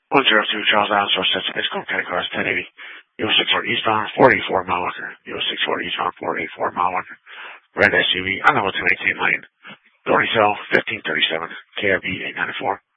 102 Charles Island, Source Sets, Ice Cream, Petty Cars, 1080. 640 eastbound, 484 mile walker. 640 eastbound, 484 mile walker. Red SUV on the 118 lane. Door cell 1537, KRB 894.